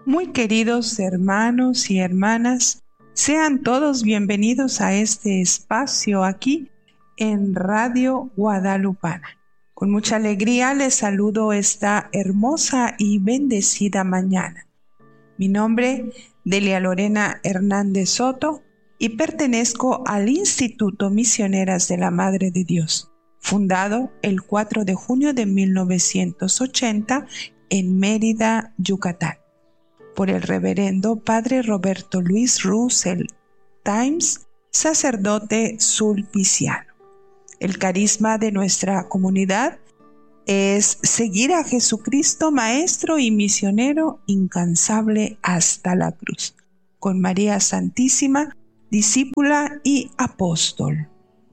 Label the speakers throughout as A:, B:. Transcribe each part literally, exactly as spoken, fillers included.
A: Muy queridos hermanos y hermanas, sean todos bienvenidos a este espacio aquí en Radio Guadalupana. Con mucha alegría les saludo esta hermosa y bendecida mañana. Mi nombre es Delia Lorena Hernández Soto y pertenezco al Instituto Misioneras de la Madre de Dios, fundado el cuatro de junio de mil novecientos ochenta en Mérida, Yucatán, por el reverendo Padre Roberto Luis Russell Times, sacerdote sulpiciano. El carisma de nuestra comunidad es seguir a Jesucristo, Maestro y Misionero incansable hasta la cruz, con María Santísima, discípula y apóstol.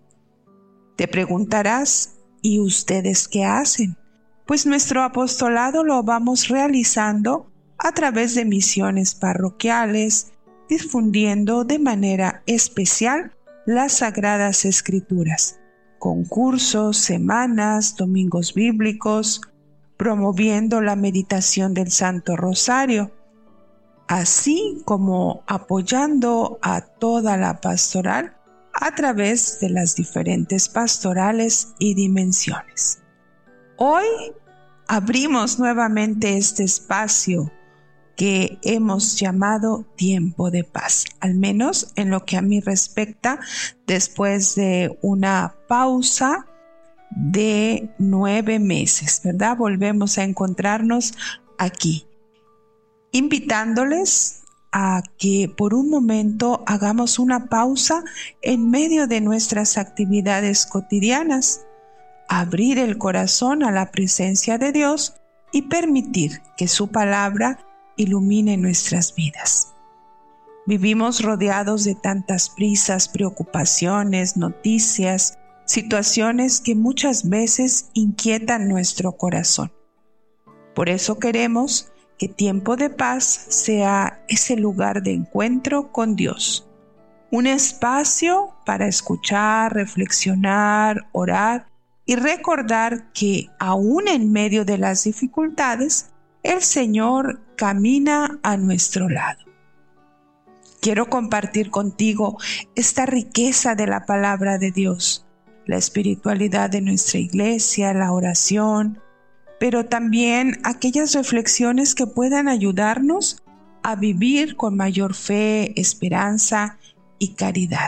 A: Te preguntarás, ¿y ustedes qué hacen? Pues nuestro apostolado lo vamos realizando a través de misiones parroquiales, difundiendo de manera especial las Sagradas Escrituras, concursos, semanas, domingos bíblicos, promoviendo la meditación del Santo Rosario, así como apoyando a toda la pastoral a través de las diferentes pastorales y dimensiones. Hoy abrimos nuevamente este espacio que hemos llamado Tiempo de Paz, al menos en lo que a mí respecta, después de una pausa de nueve meses, ¿verdad? Volvemos a encontrarnos aquí, invitándoles a que por un momento hagamos una pausa en medio de nuestras actividades cotidianas, abrir el corazón a la presencia de Dios y permitir que su palabra ilumine nuestras vidas. Vivimos rodeados de tantas prisas, preocupaciones, noticias, situaciones que muchas veces inquietan nuestro corazón. Por eso queremos que Tiempo de Paz sea ese lugar de encuentro con Dios, un espacio para escuchar, reflexionar, orar y recordar que aún en medio de las dificultades, el Señor camina a nuestro lado. Quiero compartir contigo esta riqueza de la palabra de Dios, la espiritualidad de nuestra iglesia, la oración, pero también aquellas reflexiones que puedan ayudarnos a vivir con mayor fe, esperanza y caridad.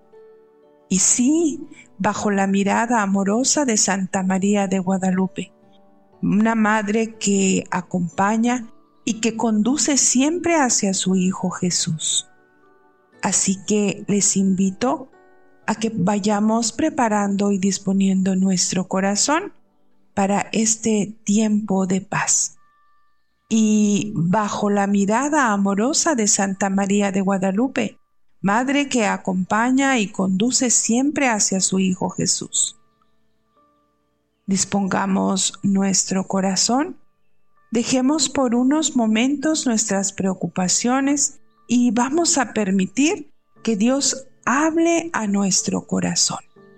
A: Y sí, bajo la mirada amorosa de Santa María de Guadalupe, una madre que acompaña y que conduce siempre hacia su Hijo Jesús. Así que les invito a que vayamos preparando y disponiendo nuestro corazón para este tiempo de paz. Y bajo la mirada amorosa de Santa María de Guadalupe, madre que acompaña y conduce siempre hacia su Hijo Jesús. Dispongamos nuestro corazón, dejemos por unos momentos nuestras preocupaciones y vamos a permitir que Dios hable a nuestro corazón.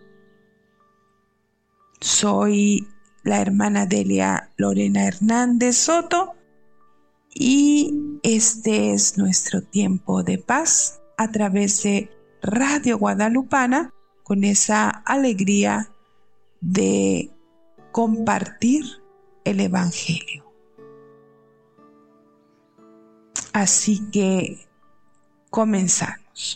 A: Soy la hermana Delia Lorena Hernández Soto y este es nuestro tiempo de paz a través de Radio Guadalupana, con esa alegría de compartir el Evangelio. Así que comenzamos.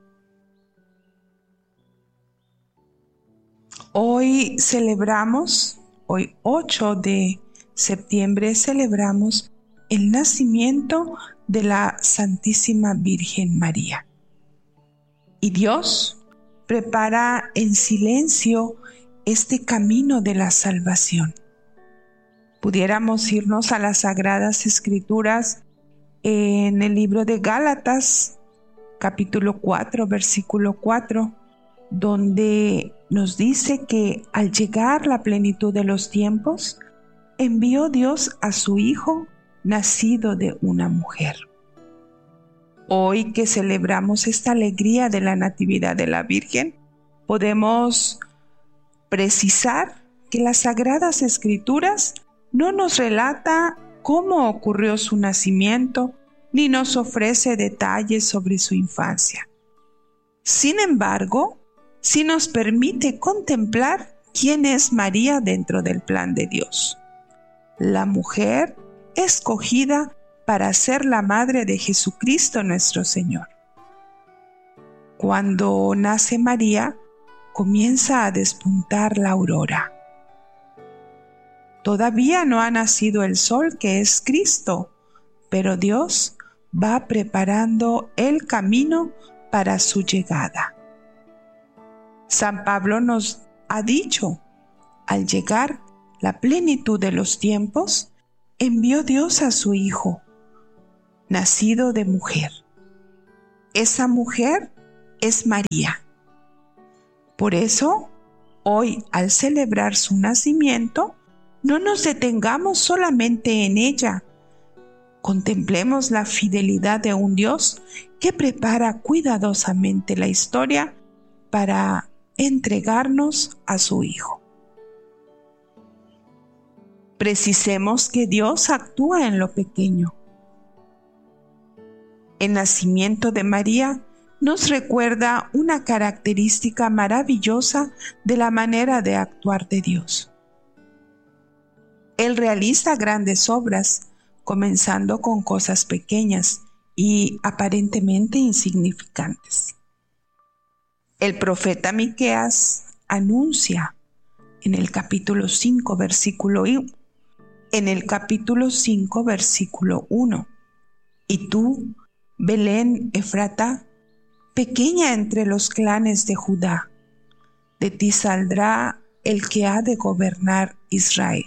A: Hoy celebramos, hoy ocho de septiembre, celebramos el nacimiento de la Santísima Virgen María. Y Dios prepara en silencio este camino de la salvación. Pudiéramos irnos a las Sagradas Escrituras en el libro de Gálatas, capítulo cuatro, versículo cuatro, donde nos dice que al llegar la plenitud de los tiempos, envió Dios a su Hijo, nacido de una mujer. Hoy que celebramos esta alegría de la Natividad de la Virgen, podemos precisar que las Sagradas Escrituras no nos relata cómo ocurrió su nacimiento, ni nos ofrece detalles sobre su infancia. Sin embargo, sí nos permite contemplar quién es María dentro del plan de Dios, la mujer escogida para ser la madre de Jesucristo nuestro Señor. Cuando nace María, comienza a despuntar la aurora. Todavía no ha nacido el sol, que es Cristo, pero Dios va preparando el camino para su llegada. San Pablo nos ha dicho, al llegar la plenitud de los tiempos, envió Dios a su Hijo, nacido de mujer. Esa mujer es María. Por eso, hoy, al celebrar su nacimiento, no nos detengamos solamente en ella. Contemplemos la fidelidad de un Dios que prepara cuidadosamente la historia para entregarnos a su Hijo. Precisemos que Dios actúa en lo pequeño. El nacimiento de María nos recuerda una característica maravillosa de la manera de actuar de Dios. Él realiza grandes obras, comenzando con cosas pequeñas y aparentemente insignificantes. El profeta Miqueas anuncia en el capítulo cinco, versículo en el capítulo cinco, versículo uno: Y tú, Belén Efrata, pequeña entre los clanes de Judá, de ti saldrá el que ha de gobernar Israel.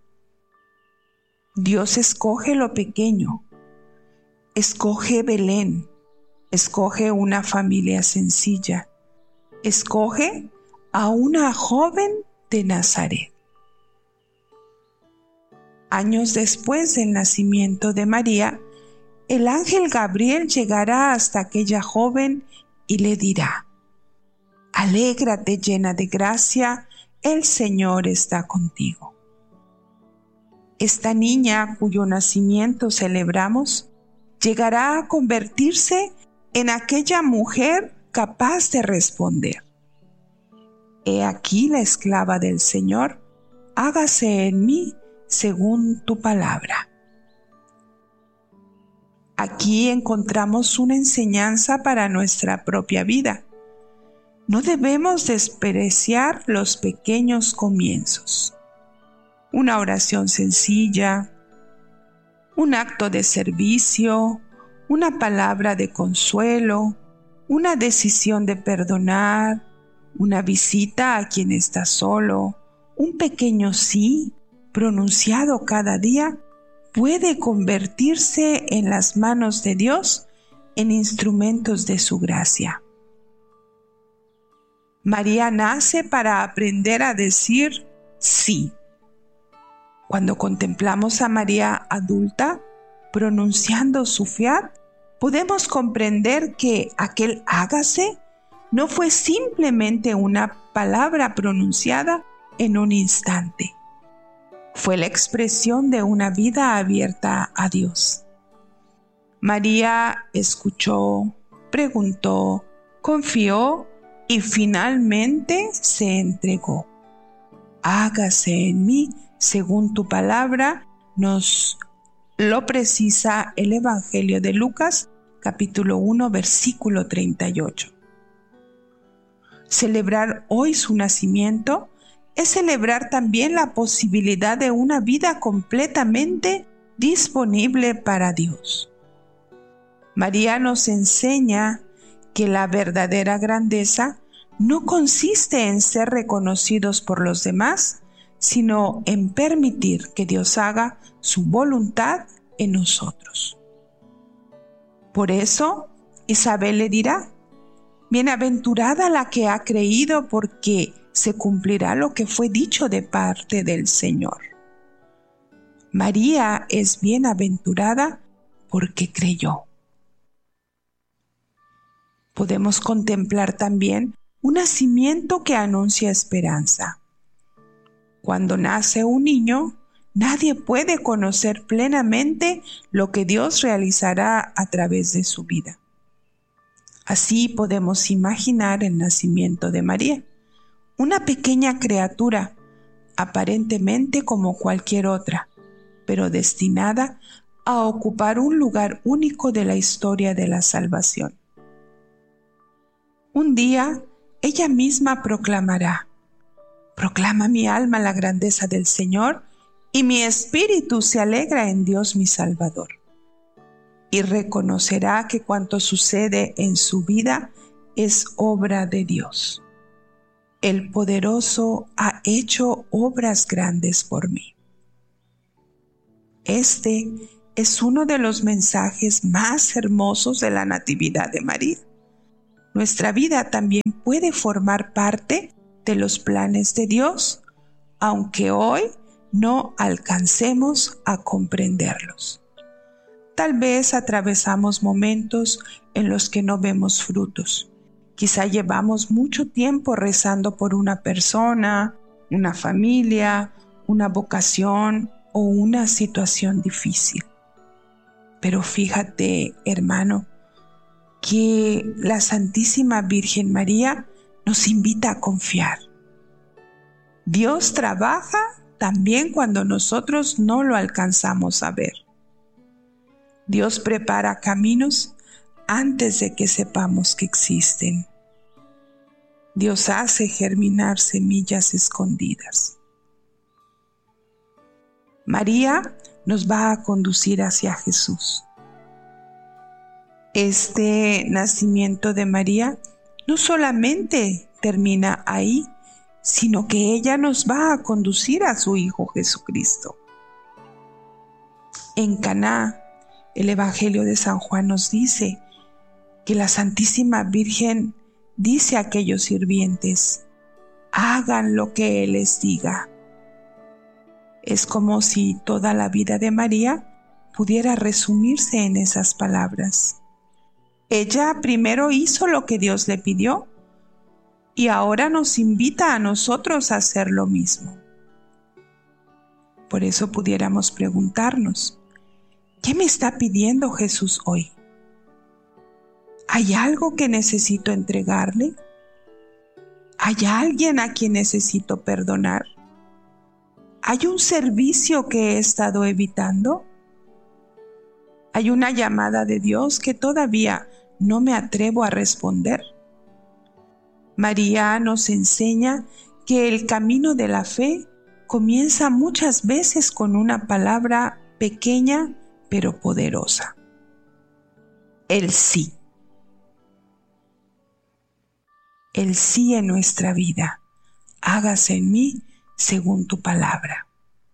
A: Dios escoge lo pequeño, escoge Belén, escoge una familia sencilla, escoge a una joven de Nazaret. Años después del nacimiento de María, el ángel Gabriel llegará hasta aquella joven y le dirá: Alégrate, llena de gracia, el Señor está contigo. Esta niña cuyo nacimiento celebramos llegará a convertirse en aquella mujer capaz de responder: He aquí la esclava del Señor, hágase en mí según tu palabra. Aquí encontramos una enseñanza para nuestra propia vida. No debemos despreciar los pequeños comienzos. Una oración sencilla, un acto de servicio, una palabra de consuelo, una decisión de perdonar, una visita a quien está solo, un pequeño sí pronunciado cada día puede convertirse en las manos de Dios en instrumentos de su gracia. María nace para aprender a decir sí. Cuando contemplamos a María adulta pronunciando su fiat, podemos comprender que aquel hágase no fue simplemente una palabra pronunciada en un instante. Fue la expresión de una vida abierta a Dios. María escuchó, preguntó, confió y finalmente se entregó. Hágase en mí según tu palabra, nos lo precisa el Evangelio de Lucas, capítulo uno, versículo treinta y ocho. Celebrar hoy su nacimiento es celebrar también la posibilidad de una vida completamente disponible para Dios. María nos enseña que la verdadera grandeza no consiste en ser reconocidos por los demás, sino en permitir que Dios haga su voluntad en nosotros. Por eso, Isabel le dirá: Bienaventurada la que ha creído, porque se cumplirá lo que fue dicho de parte del Señor. María es bienaventurada porque creyó. Podemos contemplar también un nacimiento que anuncia esperanza. Cuando nace un niño, nadie puede conocer plenamente lo que Dios realizará a través de su vida. Así podemos imaginar el nacimiento de María, una pequeña criatura, aparentemente como cualquier otra, pero destinada a ocupar un lugar único de la historia de la salvación. Un día, ella misma proclamará: «Proclama mi alma la grandeza del Señor, y mi espíritu se alegra en Dios mi Salvador». Y reconocerá que cuanto sucede en su vida es obra de Dios. El poderoso ha hecho obras grandes por mí. Este es uno de los mensajes más hermosos de la Natividad de María. Nuestra vida también puede formar parte de los planes de Dios, aunque hoy no alcancemos a comprenderlos. Tal vez atravesamos momentos en los que no vemos frutos. Quizá llevamos mucho tiempo rezando por una persona, una familia, una vocación o una situación difícil. Pero fíjate, hermano, que la Santísima Virgen María nos invita a confiar. Dios trabaja también cuando nosotros no lo alcanzamos a ver. Dios prepara caminos antes de que sepamos que existen. Dios hace germinar semillas escondidas. María nos va a conducir hacia Jesús. Este nacimiento de María no solamente termina ahí, sino que ella nos va a conducir a su Hijo Jesucristo. En Caná, el Evangelio de San Juan nos dice que la Santísima Virgen dice a aquellos sirvientes: hagan lo que Él les diga. Es como si toda la vida de María pudiera resumirse en esas palabras. Ella primero hizo lo que Dios le pidió y ahora nos invita a nosotros a hacer lo mismo. Por eso pudiéramos preguntarnos: ¿qué me está pidiendo Jesús hoy? ¿Hay algo que necesito entregarle? ¿Hay alguien a quien necesito perdonar? ¿Hay un servicio que he estado evitando? ¿Hay una llamada de Dios que todavía no me atrevo a responder? María nos enseña que el camino de la fe comienza muchas veces con una palabra pequeña pero poderosa: el sí. El sí en nuestra vida. Hágase en mí según tu palabra.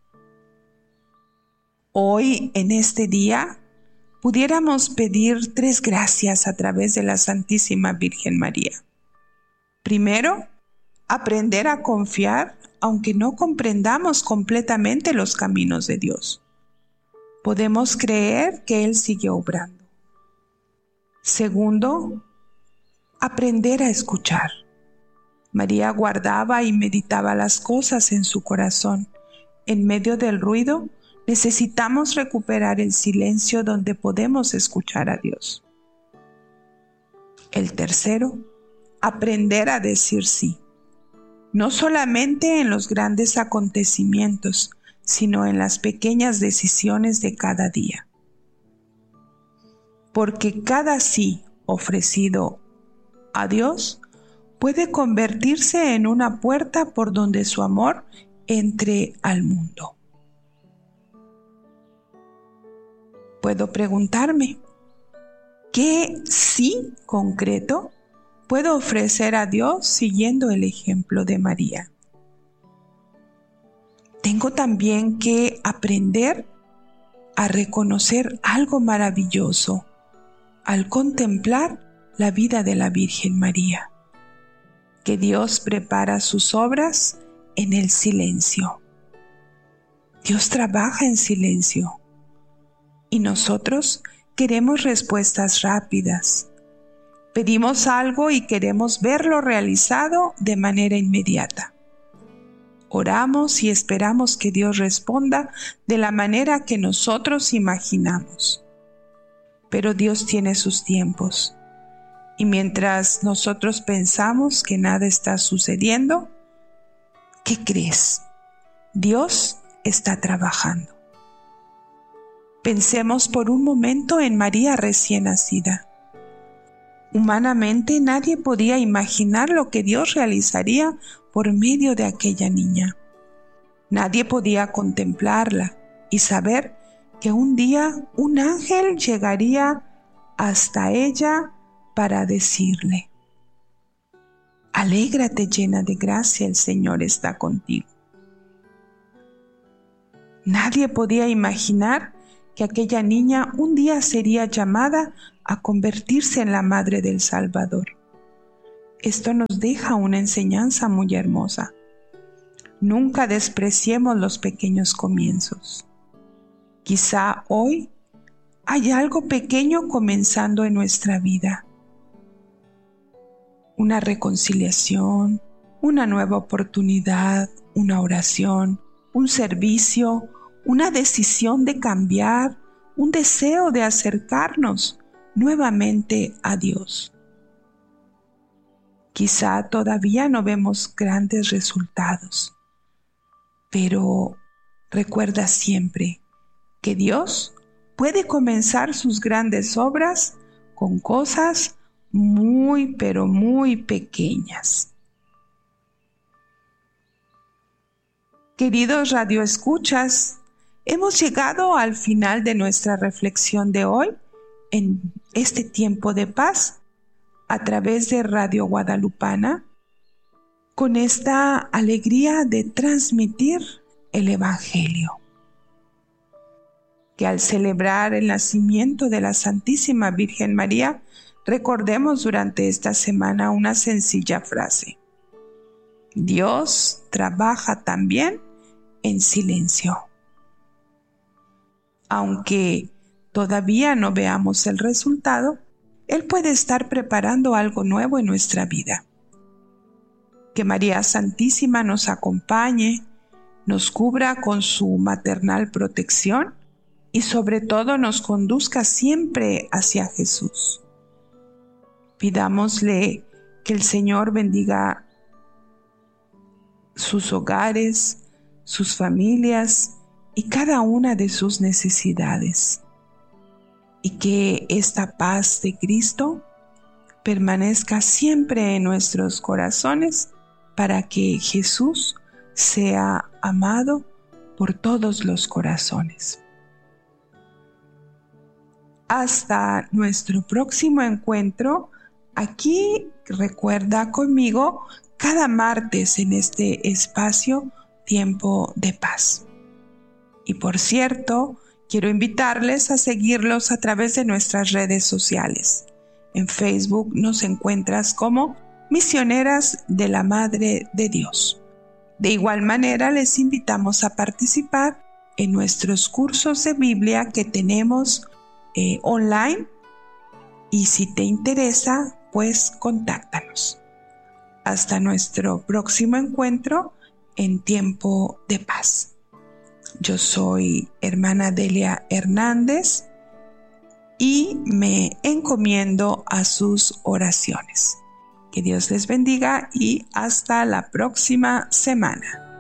A: Hoy, en este día, pudiéramos pedir tres gracias a través de la Santísima Virgen María. Primero, aprender a confiar aunque no comprendamos completamente los caminos de Dios. Podemos creer que Él sigue obrando. Segundo, aprender a escuchar. María guardaba y meditaba las cosas en su corazón. En medio del ruido, necesitamos recuperar el silencio donde podemos escuchar a Dios. El tercero, aprender a decir sí. No solamente en los grandes acontecimientos, sino en las pequeñas decisiones de cada día. Porque cada sí ofrecido a Dios puede convertirse en una puerta por donde su amor entre al mundo. Puedo preguntarme, ¿qué sí concreto puedo ofrecer a Dios siguiendo el ejemplo de María? Tengo también que aprender a reconocer algo maravilloso al contemplar la vida de la Virgen María, que Dios prepara sus obras en el silencio. Dios trabaja en silencio y nosotros queremos respuestas rápidas. Pedimos algo y queremos verlo realizado de manera inmediata. Oramos y esperamos que Dios responda de la manera que nosotros imaginamos. Pero Dios tiene sus tiempos. Y mientras nosotros pensamos que nada está sucediendo, ¿qué crees? Dios está trabajando. Pensemos por un momento en María recién nacida. Humanamente nadie podía imaginar lo que Dios realizaría por medio de aquella niña. Nadie podía contemplarla y saber que un día un ángel llegaría hasta ella para decirle: alégrate llena de gracia, el Señor está contigo. Nadie podía imaginar que aquella niña un día sería llamada a convertirse en la madre del Salvador. Esto nos deja una enseñanza muy hermosa. Nunca despreciemos los pequeños comienzos. Quizá hoy hay algo pequeño comenzando en nuestra vida. Una reconciliación, una nueva oportunidad, una oración, un servicio, una decisión de cambiar, un deseo de acercarnos nuevamente a Dios. Quizá todavía no vemos grandes resultados, pero recuerda siempre que Dios puede comenzar sus grandes obras con cosas muy, pero muy pequeñas. Queridos radioescuchas, hemos llegado al final de nuestra reflexión de hoy en este tiempo de paz a través de Radio Guadalupana, con esta alegría de transmitir el Evangelio. Que al celebrar el nacimiento de la Santísima Virgen María, recordemos durante esta semana una sencilla frase: Dios trabaja también en silencio. Aunque todavía no veamos el resultado, Él puede estar preparando algo nuevo en nuestra vida. Que María Santísima nos acompañe, nos cubra con su maternal protección y sobre todo nos conduzca siempre hacia Jesús. Pidámosle que el Señor bendiga sus hogares, sus familias y cada una de sus necesidades. Y que esta paz de Cristo permanezca siempre en nuestros corazones para que Jesús sea amado por todos los corazones. Hasta nuestro próximo encuentro. Aquí recuerda conmigo cada martes en este espacio Tiempo de Paz. Y por cierto, quiero invitarles a seguirlos a través de nuestras redes sociales. En Facebook nos encuentras como Misioneras de la Madre de Dios. De igual manera, les invitamos a participar en nuestros cursos de Biblia que tenemos eh, online. Y si te interesa, pues contáctanos. Hasta nuestro próximo encuentro en Tiempo de Paz. Yo soy hermana Delia Hernández y me encomiendo a sus oraciones. Que Dios les bendiga y hasta la próxima semana.